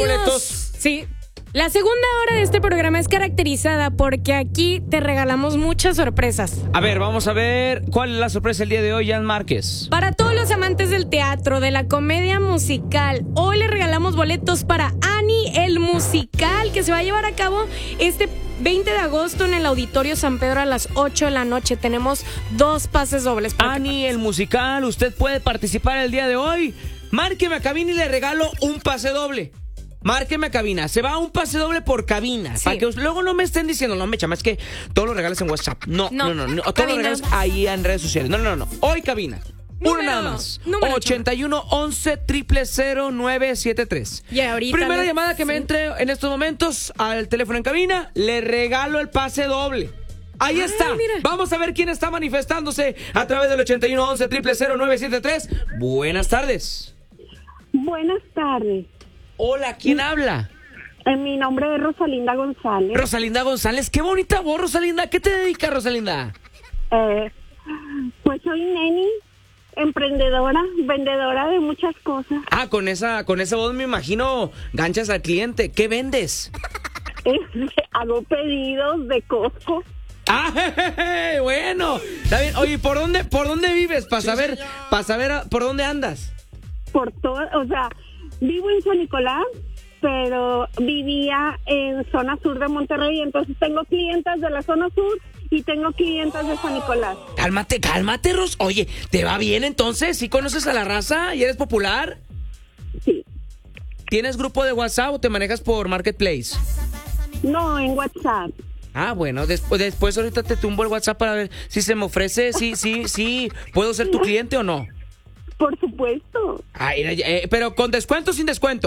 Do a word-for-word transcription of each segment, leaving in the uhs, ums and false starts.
boletos. Sí. La segunda hora de este programa es caracterizada porque aquí te regalamos muchas sorpresas. A ver, vamos a ver cuál es la sorpresa el día de hoy, Jan Márquez. Para todos los amantes del teatro, de la comedia musical, hoy le regalamos boletos para Annie el musical, que se va a llevar a cabo este veinte de agosto en el Auditorio San Pedro a las ocho de la noche. Tenemos dos pases dobles. Annie el musical, usted puede participar el día de hoy. Márqueme a cabina y le regalo un pase doble. Márqueme a cabina, se va un pase doble por cabina, sí. Para que luego no me estén diciendo, no me chama, es que todos los regalos en WhatsApp. No, no, no, no, no todos los regalos ahí en redes sociales. No, no, no, hoy cabina. Uno nada más. Número, ochenta y uno once cero cero nueve siete tres. Y ahorita primera le... llamada que sí. me entre en estos momentos al teléfono en cabina, le regalo el pase doble. Ahí Ay, está. Mira. Vamos a ver quién está manifestándose a través del ochenta y uno once cero cero nueve siete tres. Buenas tardes. Buenas tardes. Hola, ¿quién habla? Eh, mi nombre es Rosalinda González. Rosalinda González, qué bonita voz, Rosalinda. ¿Qué te dedicas, Rosalinda? Eh, pues soy neni, emprendedora, vendedora de muchas cosas. Ah, con esa, con esa voz me imagino ganchas al cliente. ¿Qué vendes? Eh, hago pedidos de Costco. Ah, jejeje, bueno, está bien. Oye, ¿por dónde, por dónde vives? Para sí, saber, para saber por dónde andas. Por todo, o sea, vivo en San Nicolás, pero vivía en zona sur de Monterrey, entonces tengo clientas de la zona sur y tengo clientas de San Nicolás. Cálmate, cálmate, Ros. Oye, ¿te va bien entonces? ¿Sí conoces a la raza y eres popular? Sí. ¿Tienes grupo de WhatsApp o te manejas por Marketplace? No, en WhatsApp. Ah, bueno, después, después ahorita te tumbo el WhatsApp para ver si se me ofrece, sí, sí, sí, ¿puedo ser tu cliente o no? Por supuesto. Ay, eh, pero ¿con descuento o sin descuento?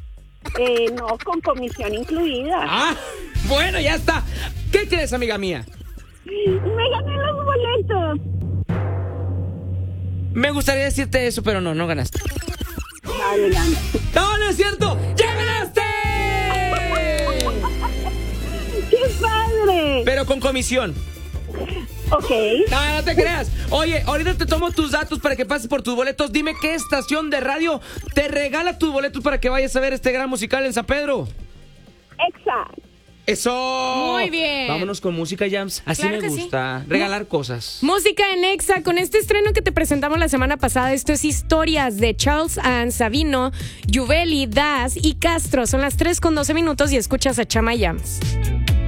Eh, no, con comisión incluida. Ah, bueno, ya está. ¿Qué crees, amiga mía? Me gané los boletos. Me gustaría decirte eso, pero no, no ganaste. Vale, gané. ¡No, no es cierto! ¡Ya ganaste! ¡Qué padre! Pero con comisión. Ok. No, no te creas. Oye, ahorita te tomo tus datos para que pases por tus boletos. Dime qué estación de radio te regala tus boletos para que vayas a ver este gran musical en San Pedro. Exa. ¡Eso! Muy bien. Vámonos con música, Jams. Así claro me gusta. Sí. Regalar cosas. Música en Exa. Con este estreno que te presentamos la semana pasada, esto es Historias de Charles and Sabino, Yuveli, Das y Castro. Son las tres con doce minutos y escuchas a Chama Jams.